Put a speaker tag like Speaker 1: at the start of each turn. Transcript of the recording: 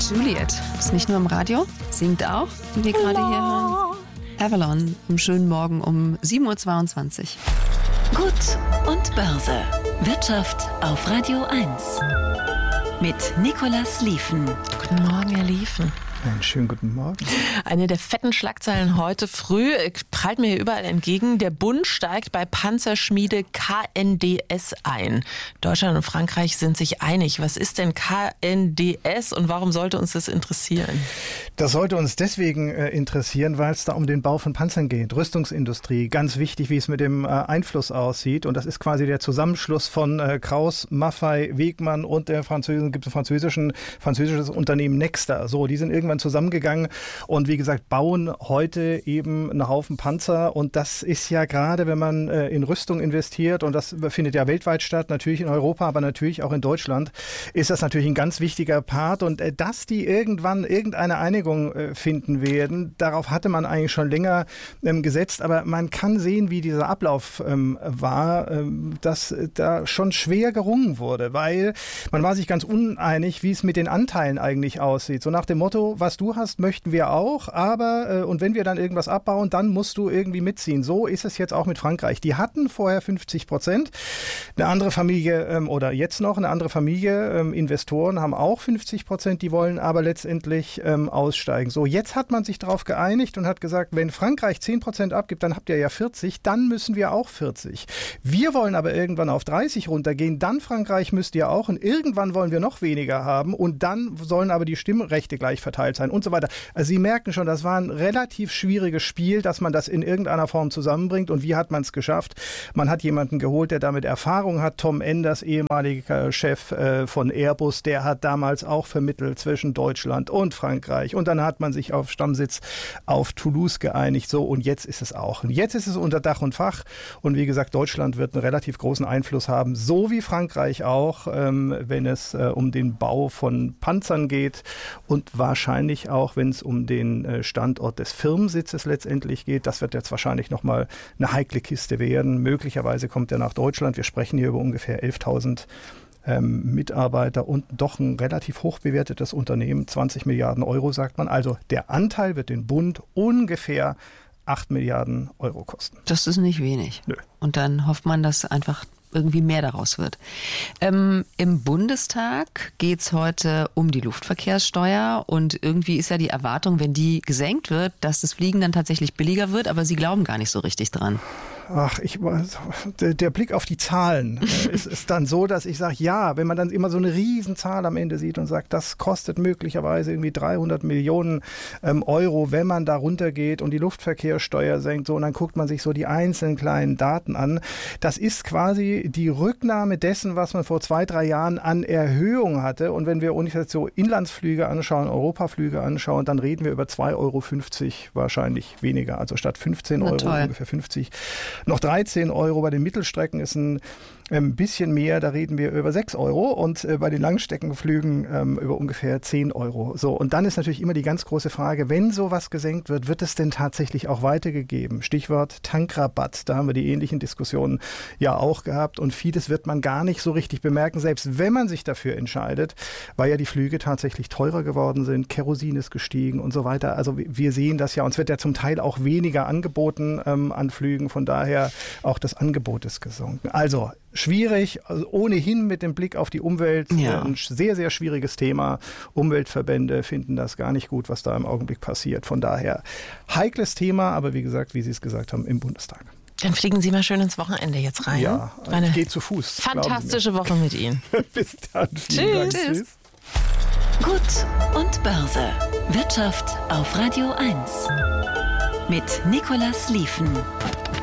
Speaker 1: Juliet ist nicht nur im Radio, singt auch, wie wir gerade hier hören. Avalon, am schönen Morgen um 7.22 Uhr.
Speaker 2: Gut und Börse. Wirtschaft auf Radio 1. Mit Nicolas Lieven.
Speaker 3: Guten Morgen, Herr Lieven.
Speaker 4: Einen schönen guten Morgen.
Speaker 3: Eine der fetten Schlagzeilen heute früh prallt mir hier überall entgegen. Der Bund steigt bei Panzerschmiede KNDS ein. Deutschland und Frankreich sind sich einig. Was ist denn KNDS und warum sollte uns das interessieren?
Speaker 4: Das sollte uns deswegen interessieren, weil es da um den Bau von Panzern geht. Rüstungsindustrie, ganz wichtig, wie es mit dem Einfluss aussieht. Und das ist quasi der Zusammenschluss von Krauss, Maffei, Wegmann und der französisches Unternehmen Nexter. So, die sind irgendwann zusammengegangen und wie gesagt, bauen heute eben einen Haufen Panzer und das ist ja gerade, wenn man in Rüstung investiert und das findet ja weltweit statt, natürlich in Europa, aber natürlich auch in Deutschland, ist das natürlich ein ganz wichtiger Part und dass die irgendwann irgendeine Einigung finden werden, darauf hatte man eigentlich schon länger gesetzt, aber man kann sehen, wie dieser Ablauf war, dass da schon schwer gerungen wurde, weil man war sich ganz uneinig, wie es mit den Anteilen eigentlich aussieht. So nach dem Motto, was du hast, möchten wir auch, aber und wenn wir dann irgendwas abbauen, dann musst du irgendwie mitziehen. So ist es jetzt auch mit Frankreich. Die hatten vorher 50%. Eine andere Familie oder jetzt noch eine andere Familie, Investoren haben auch 50%, die wollen aber letztendlich aussteigen. So, jetzt hat man sich darauf geeinigt und hat gesagt, wenn Frankreich 10% abgibt, dann habt ihr ja 40, dann müssen wir auch 40. Wir wollen aber irgendwann auf 30 runtergehen, dann Frankreich müsst ihr auch und irgendwann wollen wir noch weniger haben und dann sollen aber die Stimmrechte gleich verteilt sein und so weiter. Also Sie merken schon, das war ein relativ schwieriges Spiel, dass man das in irgendeiner Form zusammenbringt. Und wie hat man es geschafft? Man hat jemanden geholt, der damit Erfahrung hat. Tom Enders, ehemaliger Chef von Airbus, der hat damals auch vermittelt zwischen Deutschland und Frankreich. Und dann hat man sich auf Stammsitz auf Toulouse geeinigt. So, und jetzt ist es auch. Und jetzt ist es unter Dach und Fach. Und wie gesagt, Deutschland wird einen relativ großen Einfluss haben, so wie Frankreich auch, wenn es um den Bau von Panzern geht und wahrscheinlich auch, wenn es um den Standort des Firmensitzes letztendlich geht. Das wird jetzt wahrscheinlich nochmal eine heikle Kiste werden. Möglicherweise kommt er nach Deutschland. Wir sprechen hier über ungefähr 11.000 Mitarbeiter und doch ein relativ hoch bewertetes Unternehmen. 20 Milliarden Euro, sagt man. Also der Anteil wird den Bund ungefähr 8 Milliarden Euro kosten.
Speaker 1: Das ist nicht wenig.
Speaker 4: Nö.
Speaker 1: Und dann hofft man, dass einfach irgendwie mehr daraus wird. Im Bundestag geht es heute um die Luftverkehrssteuer und irgendwie ist ja die Erwartung, wenn die gesenkt wird, dass das Fliegen dann tatsächlich billiger wird, aber Sie glauben gar nicht so richtig dran.
Speaker 4: Ach, der Blick auf die Zahlen ist dann so, dass ich sage, ja, wenn man dann immer so eine Riesenzahl am Ende sieht und sagt, das kostet möglicherweise irgendwie 300 Millionen Euro, wenn man da runtergeht und die Luftverkehrssteuer senkt, so, und dann guckt man sich so die einzelnen kleinen Daten an. Das ist quasi die Rücknahme dessen, was man vor 2-3 Jahren an Erhöhung hatte. Und wenn wir uns jetzt so Inlandsflüge anschauen, Europaflüge anschauen, dann reden wir über 2,50 Euro wahrscheinlich weniger. Also statt 15 Euro ungefähr 50. Noch 13 Euro bei den Mittelstrecken ist ein bisschen mehr, da reden wir über 6 Euro und bei den Langstreckenflügen über ungefähr 10 Euro. So, und dann ist natürlich immer die ganz große Frage, wenn sowas gesenkt wird, wird es denn tatsächlich auch weitergegeben? Stichwort Tankrabatt, da haben wir die ähnlichen Diskussionen ja auch gehabt und vieles wird man gar nicht so richtig bemerken, selbst wenn man sich dafür entscheidet, weil ja die Flüge tatsächlich teurer geworden sind, Kerosin ist gestiegen und so weiter. Also wir sehen das ja und es wird ja zum Teil auch weniger angeboten an Flügen, von daher auch das Angebot ist gesunken. Also schwierig, also ohnehin mit dem Blick auf die Umwelt, ein sehr, sehr schwieriges Thema. Umweltverbände finden das gar nicht gut, was da im Augenblick passiert. Von daher heikles Thema, aber wie gesagt, wie Sie es gesagt haben, im Bundestag.
Speaker 3: Dann fliegen Sie mal schön ins Wochenende jetzt rein.
Speaker 4: Ja, ich gehe zu Fuß.
Speaker 3: Fantastische Woche mit Ihnen.
Speaker 4: Bis dann. Vielen Dank.
Speaker 3: Tschüss.
Speaker 2: Gut und Börse. Wirtschaft auf Radio 1. Mit Nicolas Lieven.